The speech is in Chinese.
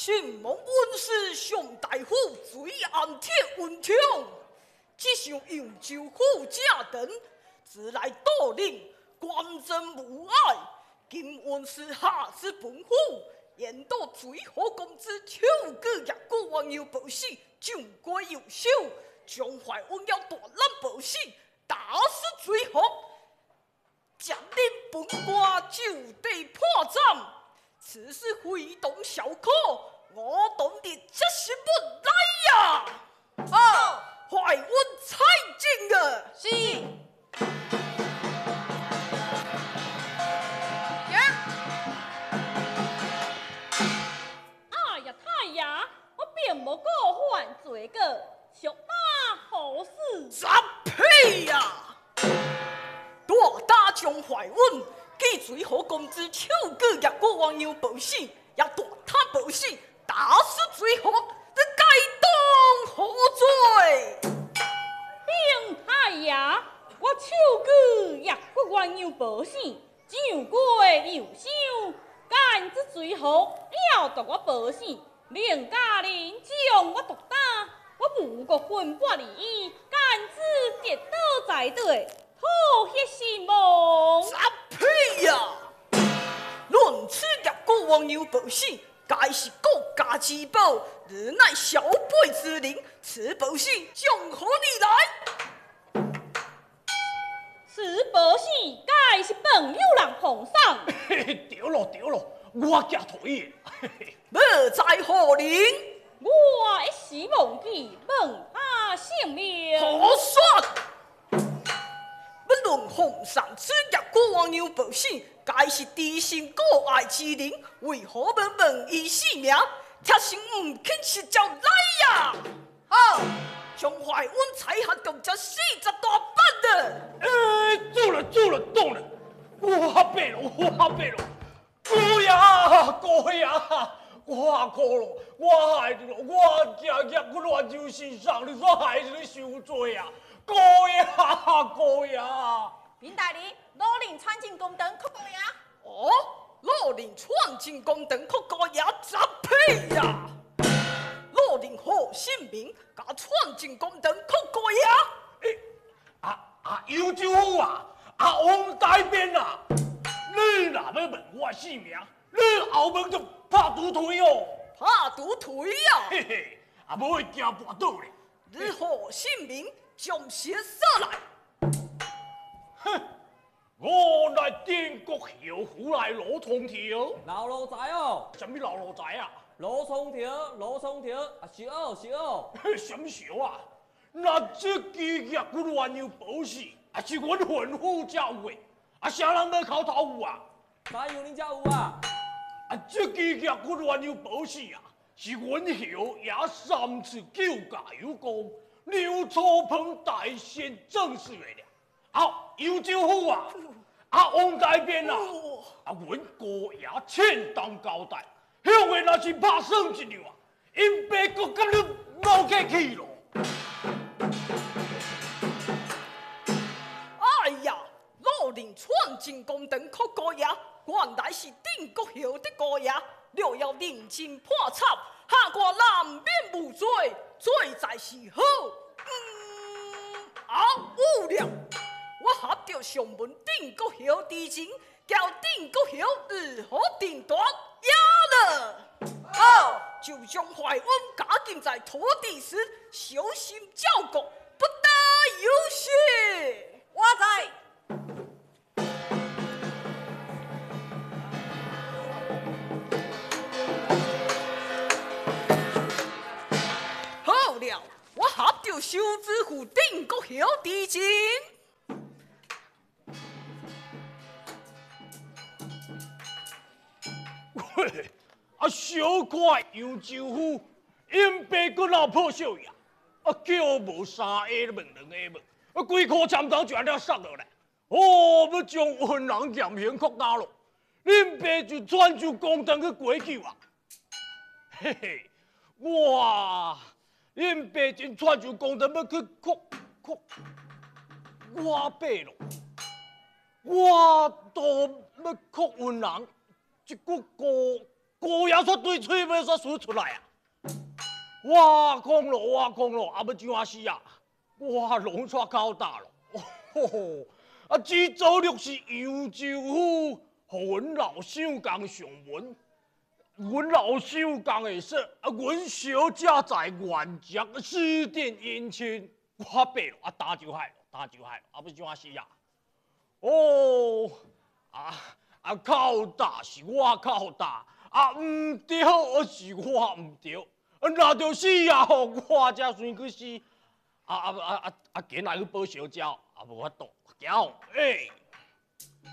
请蒙恩师上大夫最安铁温听，只想扬州副驾等自来导领，官真无碍。今恩师下至本府，言到最后公子秋哥也过往有报喜，上过优秀，江淮恩要大难报喜，打死最后。将领本官就地破绽，此事非同小可，我懂得这是不来呀！啊，怀恩才进啊！ 是。 哎呀，太爷，我并无过犯罪过，属打何事？ 杂屁呀！大打江淮恩，既最好公子秋哥也过往有报喜，也大他报喜，打死最后，你该当何罪？ 禀太爷，我秋哥也过往有报喜，上过优秀，干之最好要夺我报喜，令家人将我毒打，我不过分拨利益，干之跌倒在地。好些是梦。 杂屁呀！论此业国王有报喜，该是国家之宝，日乃小辈之灵，此报喜从何而来？ 此报喜该是朋友人奉上。 对了对了，我家腿。 要在何人？ 我一时忘记问他姓名。 何算？不论奉上此业国王有报喜，该是知心国爱之人，为何不问伊姓名？铁心唔肯是就来呀！好，江淮阮才下共这40大板的。 做了，懂了，我背了，哥呀，我哭了，我害你了，我家业我乱就身上，你说害你受罪啊！哥呀！ 禀大人，老令传进宫灯，哭过呀！ 哦，老令传进宫灯，哭过也杂屁呀！老令何姓名？甲传进宫灯，哭过呀！ 尤州府啊，王大鞭啊，你若要问我姓名，你后门就拍独腿哦。 拍独腿呀！ 嘿嘿，无会惊跋倒咧。 你何姓名？将血杀来！ 哼，我乃定国侯府来罗通条。 老路仔哦， 什么老路仔啊？ 罗冲条，小。 什么小啊？那这支业我乱有报喜，是阮吩咐才有的，啥人要口头有啊？ 哪有恁家有啊？ 这支业我乱有报喜啊，是阮侯也3次救驾有功。牛初烹大仙正是月亮，尤州府啊，王大鞭啊，阮哥也欠当交代，向个若是拍算一样啊，因爸阁甲你闹客气咯。 哎呀，老令传进宫灯哭过呀，原来是定国侯的哥呀，若要认真破插，下官难免无罪，罪在是好。有了，我合着上文定国侯之情，叫定国侯如何定夺呀了。好，就将怀恩加进在土地时，小心照顾，不得有失。 我在。 好了，我合着修之府定国侯之情。 喂，小可尤州府，因爸阁闹破小呀，叫无3下问2下问，规颗签头就安尼杀落来，要将云人严刑酷打咯。恁爸就传就公堂去过救啊，嘿嘿，恁爸真传就公堂要去酷，我爸咯，我都要酷云人。一个高野煞对嘴要煞说出来啊！我讲咯，啊要怎啊死啊？我拢煞交大咯。啊，这早律是扬州府，互阮老相公上文。阮老相公会说，啊，阮小姐在原籍私殿姻亲，我白咯，啊打就害咯，啊要怎啊死啊？哦，靠大是我靠大，啊唔对是我唔对，若着死啊，我才算去死，今仔去保小姐，啊无法度，行，